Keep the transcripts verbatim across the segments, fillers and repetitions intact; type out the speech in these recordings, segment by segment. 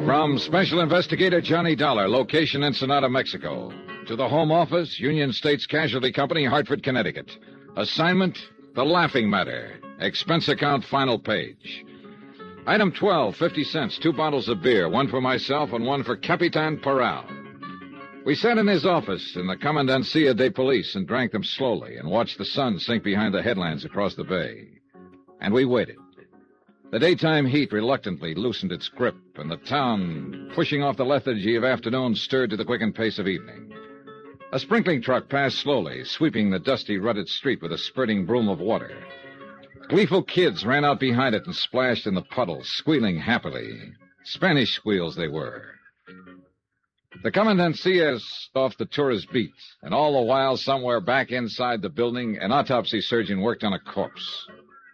From Special Investigator Johnny Dollar, location Ensenada, Mexico, to the Home Office, Union States Casualty Company, Hartford, Connecticut. Assignment, The Laughing Matter. Expense account, final page. Item twelve, fifty cents, two bottles of beer, one for myself and one for Capitan Parral. We sat in his office in the Comandancia de Police and drank them slowly and watched the sun sink behind the headlands across the bay. And we waited. The daytime heat reluctantly loosened its grip, and the town, pushing off the lethargy of afternoon, stirred to the quickened pace of evening. A sprinkling truck passed slowly, sweeping the dusty, rutted street with a spurting broom of water. Gleeful kids ran out behind it and splashed in the puddles, squealing happily. Spanish squeals they were. The Comandancia off the tourist beat, and all the while, somewhere back inside the building, an autopsy surgeon worked on a corpse.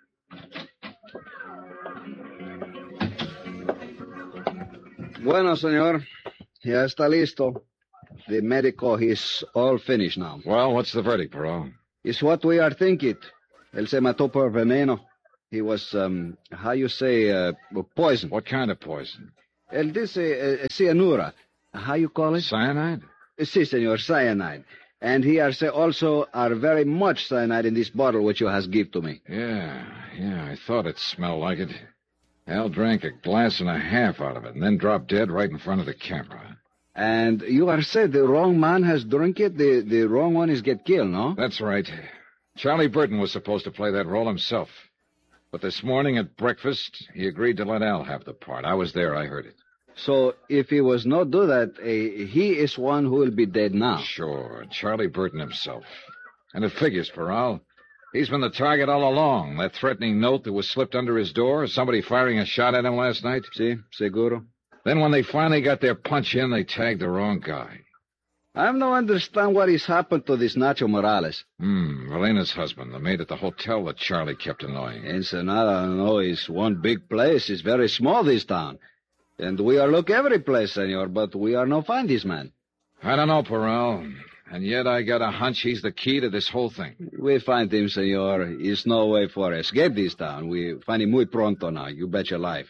Bueno, señor. Ya está listo. The medical is all finished now. Well, what's the verdict, Parral? It's what we are thinking. Él se mató por veneno. He was, um, how you say, uh, poison. What kind of poison? Él dice uh, cianura. How you call it? Cyanide? Si, senor, cyanide. And he are say also are very much cyanide in this bottle which you has give to me. Yeah, yeah, I thought it smelled like it. Al drank a glass and a half out of it and then dropped dead right in front of the camera. And you are said the wrong man has drunk it, the, the wrong one is get killed, no? That's right. Charlie Burton was supposed to play that role himself. But this morning at breakfast, he agreed to let Al have the part. I was there, I heard it. So if he was not do that, uh, he is one who will be dead now. Sure, Charlie Burton himself. And it figures, Parral. He's been the target all along. That threatening note that was slipped under his door, somebody firing a shot at him last night. Si, seguro. Then when they finally got their punch in, they tagged the wrong guy. I don't understand what has happened to this Nacho Morales. Hmm, Valena's husband, the maid at the hotel that Charlie kept annoying. Ensenada, no, is one big place. It's very small, this town. And we are look every place, senor, but we are no find this man. I don't know, Parral. And yet I got a hunch he's the key to this whole thing. We find him, senor. There's no way for escape this town. We find him muy pronto now. You bet your life.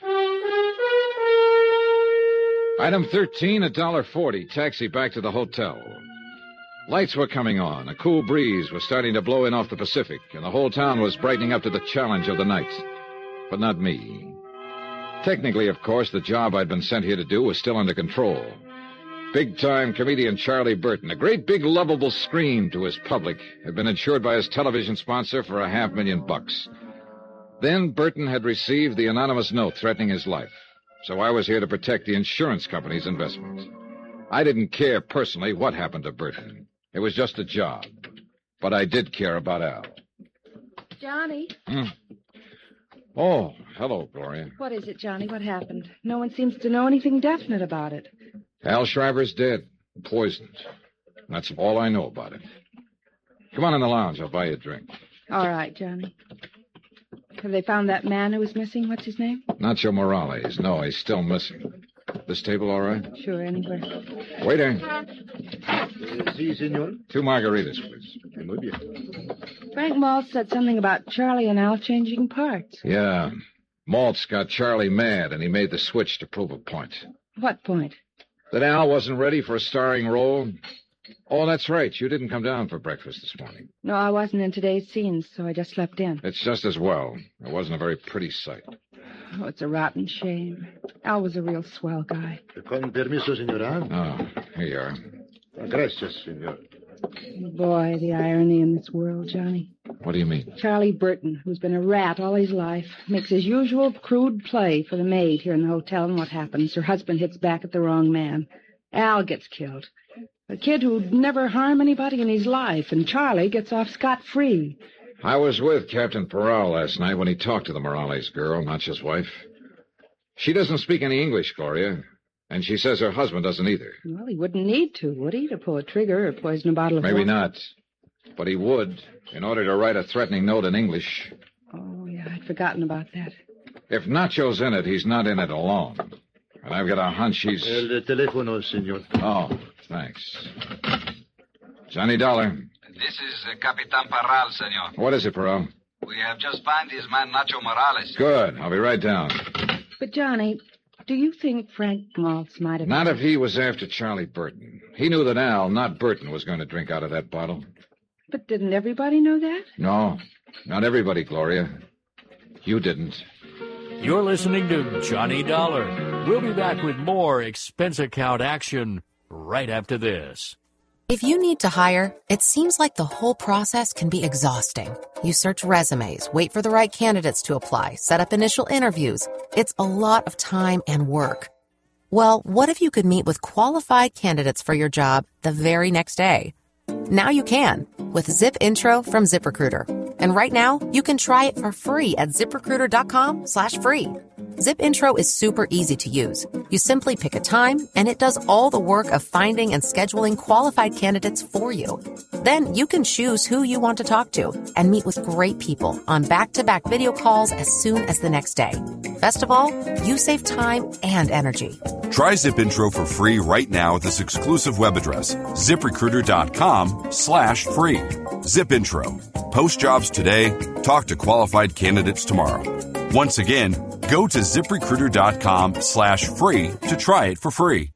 Item thirteen, a dollar forty. Taxi back to the hotel. Lights were coming on. A cool breeze was starting to blow in off the Pacific, and the whole town was brightening up to the challenge of the night. But not me. Technically, of course, the job I'd been sent here to do was still under control. Big-time comedian Charlie Burton, a great big lovable scream to his public, had been insured by his television sponsor for a half million bucks. Then Burton had received the anonymous note threatening his life. So I was here to protect the insurance company's investment. I didn't care personally what happened to Burton. It was just a job. But I did care about Al. Johnny? Hmm. Oh, hello, Gloria. What is it, Johnny? What happened? No one seems to know anything definite about it. Al Shriver's dead. Poisoned. That's all I know about it. Come on in the lounge. I'll buy you a drink. All right, Johnny. Have they found that man who was missing? What's his name? Nacho Morales. No, he's still missing. This table all right? Sure, anywhere. Waiter. Si, senor. Two margaritas, please. Muy bien. Frank Maltz said something about Charlie and Al changing parts. Yeah. Maltz got Charlie mad, and he made the switch to prove a point. What point? That Al wasn't ready for a starring role. Oh, that's right. You didn't come down for breakfast this morning. No, I wasn't in today's scenes, so I just slept in. It's just as well. It wasn't a very pretty sight. Oh, it's a rotten shame. Al was a real swell guy. Con permiso, señora. Oh, here you are. Gracias, senor. Boy, the irony in this world, Johnny. What do you mean? Charlie Burton, who's been a rat all his life, makes his usual crude play for the maid here in the hotel, and what happens? Her husband hits back at the wrong man. Al gets killed. A kid who'd never harm anybody in his life, and Charlie gets off scot-free. I was with Captain Parral last night when he talked to the Morales girl, Nacho's wife. She doesn't speak any English, Gloria, and she says her husband doesn't either. Well, he wouldn't need to, would he, to pull a trigger or poison a bottle of Maybe water? not, but he would, in order to write a threatening note in English. Oh, yeah, I'd forgotten about that. If Nacho's in it, he's not in it alone. And I've got a hunch he's... El teléfono, senor. Oh, thanks. Johnny Dollar. This is uh, Capitan Parral, senor. What is it, Parral? We have just found his man, Nacho Morales. Good. I'll be right down. But, Johnny, do Do you think Frank Maltz might have... Not if he was after Charlie Burton. He knew that Al, not Burton, was going to drink out of that bottle. But didn't everybody know that? No, not everybody, Gloria. You didn't. You're listening to Johnny Dollar. We'll be back with more expense account action right after this. If you need to hire, it seems like the whole process can be exhausting. You search resumes, wait for the right candidates to apply, set up initial interviews. It's a lot of time and work. Well, what if you could meet with qualified candidates for your job the very next day? Now you can with Zip Intro from ZipRecruiter. And right now, you can try it for free at ZipRecruiter.com slash free. Zip Intro is super easy to use. You simply pick a time, and it does all the work of finding and scheduling qualified candidates for you. Then you can choose who you want to talk to and meet with great people on back-to-back video calls as soon as the next day. Best of all, you save time and energy. Try Zip Intro for free right now at this exclusive web address, ZipRecruiter.com slash free. Zip Intro. Post jobs today. Talk to qualified candidates tomorrow. Once again, go to ZipRecruiter.com slash free to try it for free.